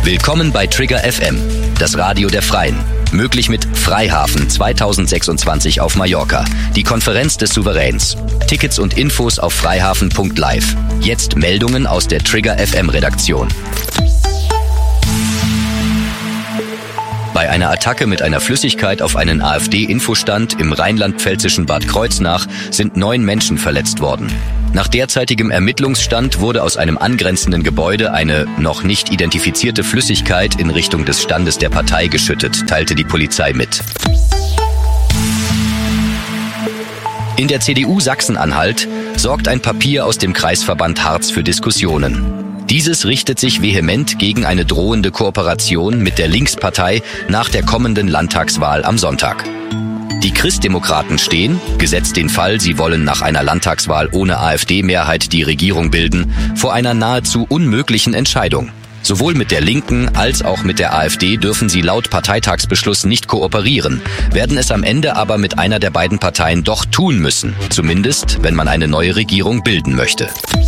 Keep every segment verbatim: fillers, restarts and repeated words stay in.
Willkommen bei Trigger F M, das Radio der Freien. Möglich mit Freihafen zweitausendsechsundzwanzig auf Mallorca, die Konferenz des Souveräns. Tickets und Infos auf freihafen punkt live. Jetzt Meldungen aus der Trigger F M Redaktion. Bei einer Attacke mit einer Flüssigkeit auf einen AfD-Infostand im rheinland-pfälzischen Bad Kreuznach sind neun Menschen verletzt worden. Nach derzeitigem Ermittlungsstand wurde aus einem angrenzenden Gebäude eine noch nicht identifizierte Flüssigkeit in Richtung des Standes der Partei geschüttet, teilte die Polizei mit. In der C D U Sachsen-Anhalt sorgt ein Papier aus dem Kreisverband Harz für Diskussionen. Dieses richtet sich vehement gegen eine drohende Kooperation mit der Linkspartei nach der kommenden Landtagswahl am Sonntag. Die Christdemokraten stehen, gesetzt den Fall, sie wollen nach einer Landtagswahl ohne AfD-Mehrheit die Regierung bilden, vor einer nahezu unmöglichen Entscheidung. Sowohl mit der Linken als auch mit der AfD dürfen sie laut Parteitagsbeschluss nicht kooperieren, werden es am Ende aber mit einer der beiden Parteien doch tun müssen, zumindest wenn man eine neue Regierung bilden möchte.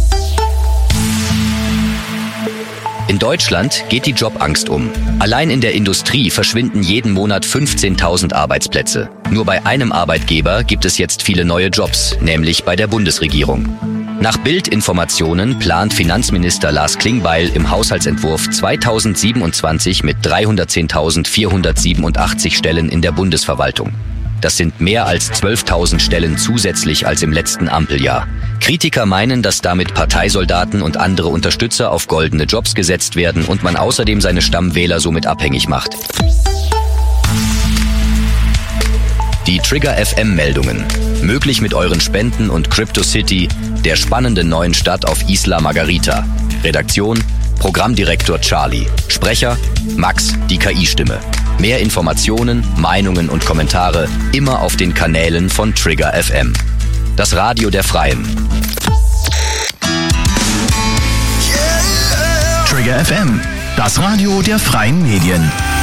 In Deutschland geht die Jobangst um. Allein in der Industrie verschwinden jeden Monat fünfzehntausend Arbeitsplätze. Nur bei einem Arbeitgeber gibt es jetzt viele neue Jobs, nämlich bei der Bundesregierung. Nach Bild-Informationen plant Finanzminister Lars Klingbeil im Haushaltsentwurf zweitausendsiebenundzwanzig mit dreihundertzehntausendvierhundertsiebenundachtzig Stellen in der Bundesverwaltung. Das sind mehr als zwölftausend Stellen zusätzlich als im letzten Ampeljahr. Kritiker meinen, dass damit Parteisoldaten und andere Unterstützer auf goldene Jobs gesetzt werden und man außerdem seine Stammwähler somit abhängig macht. Die Trigger F M-Meldungen. Möglich mit euren Spenden und Crypto City, der spannenden neuen Stadt auf Isla Margarita. Redaktion: Programmdirektor Charlie. Sprecher: Max, die K I-Stimme. Mehr Informationen, Meinungen und Kommentare immer auf den Kanälen von Trigger F M. Das Radio der Freien. Trigger F M, das Radio der Freien Medien.